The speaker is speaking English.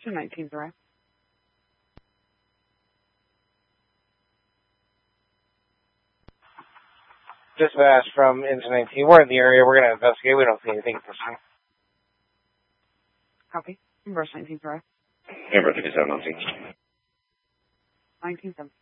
To 19th arrive. Dispatch from Engine 19. We're in the area. We're going to investigate. We don't see anything at this time. Copy. Embrace 19th arrive. Embrace 57 on scene. 19th